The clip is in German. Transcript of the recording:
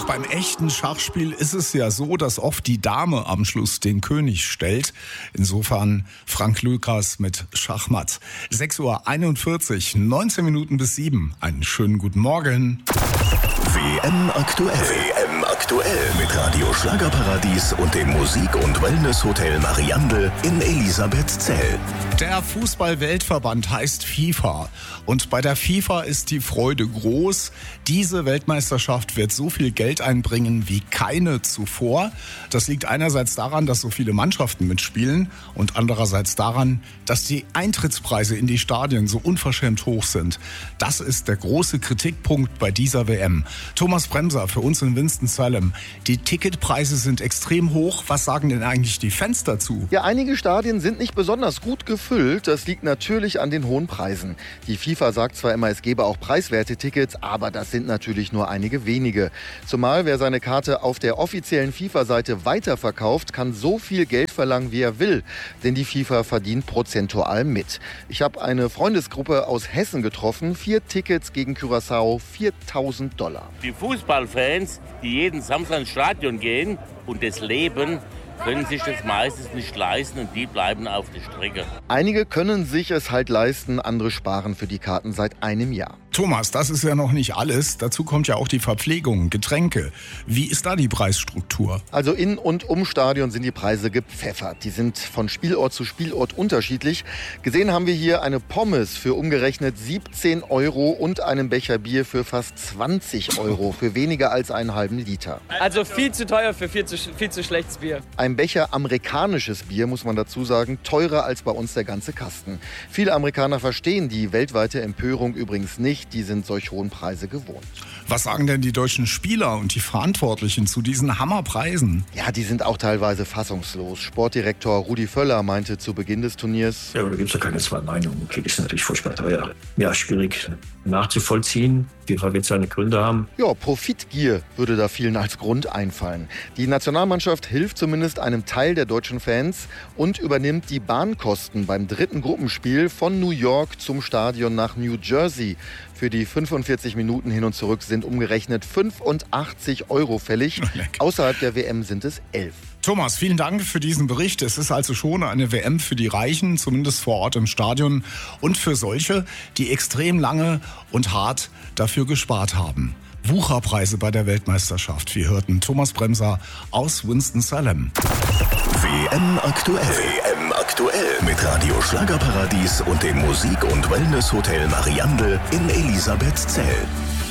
Auch beim echten Schachspiel ist es ja so, dass oft die Dame am Schluss den König stellt. Insofern Frank Lukas mit Schachmatt. 6:41 Uhr, 19 Minuten bis 7. Einen schönen guten Morgen. WM aktuell. WM aktuell mit Radio Schlagerparadies und dem Musik- und Wellness-Hotel Mariandel in Elisabethzell. Der Fußball-Weltverband heißt FIFA. Und bei der FIFA ist die Freude groß. Diese Weltmeisterschaft wird so viel Geld einbringen wie keine zuvor. Das liegt einerseits daran, dass so viele Mannschaften mitspielen und andererseits daran, dass die Eintrittspreise in die Stadien so unverschämt hoch sind. Das ist der große Kritikpunkt bei dieser WM. Thomas Bremser für uns in Winston-Salem. Die Ticketpreise sind extrem hoch. Was sagen denn eigentlich die Fans dazu? Ja, einige Stadien sind nicht besonders gut gefüllt. Das liegt natürlich an den hohen Preisen. Die FIFA sagt zwar immer, es gebe auch preiswerte Tickets, aber das sind natürlich nur einige wenige. Zumal wer seine Karte auf der offiziellen FIFA-Seite weiterverkauft, kann so viel Geld verlangen, wie er will. Denn die FIFA verdient prozentual mit. Ich habe eine Freundesgruppe aus Hessen getroffen. 4 Tickets gegen Curaçao, $4.000. Die Fußballfans, die jeden Samstag ins Stadion gehen und das leben, können sich das meistens nicht leisten und die bleiben auf der Strecke. Einige können sich es halt leisten, andere sparen für die Karten seit einem Jahr. Thomas, das ist ja noch nicht alles. Dazu kommt ja auch die Verpflegung, Getränke. Wie ist da die Preisstruktur? Also in und um Stadion sind die Preise gepfeffert. Die sind von Spielort zu Spielort unterschiedlich. Gesehen haben wir hier eine Pommes für umgerechnet 17 € und einen Becher Bier für fast 20 € für weniger als einen halben Liter. Also viel zu teuer für viel zu schlechtes Bier. Ein Becher amerikanisches Bier, muss man dazu sagen, teurer als bei uns der ganze Kasten. Viele Amerikaner verstehen die weltweite Empörung übrigens nicht. Die sind solch hohen Preise gewohnt. Was sagen denn die deutschen Spieler und die Verantwortlichen zu diesen Hammerpreisen? Ja, die sind auch teilweise fassungslos. Sportdirektor Rudi Völler meinte zu Beginn des Turniers: Ja, da gibt es ja keine zwei Meinungen. Okay, das ist natürlich furchtbar teuer. Ja, schwierig nachzuvollziehen. FIFA wird seine Gründe haben. Ja, Profitgier würde da vielen als Grund einfallen. Die Nationalmannschaft hilft zumindest einem Teil der deutschen Fans und übernimmt die Bahnkosten beim dritten Gruppenspiel von New York zum Stadion nach New Jersey. Für die 45 Minuten hin und zurück sind umgerechnet 85 € fällig. Außerhalb der WM sind es 11. Thomas, vielen Dank für diesen Bericht. Es ist also schon eine WM für die Reichen, zumindest vor Ort im Stadion, und für solche, die extrem lange und hart dafür gespart haben. Wucherpreise bei der Weltmeisterschaft. Wir hörten Thomas Bremser aus Winston-Salem. WM aktuell. WM aktuell mit Radio Schlagerparadies und dem Musik- und Wellness-Hotel Mariandel in Elisabethzell.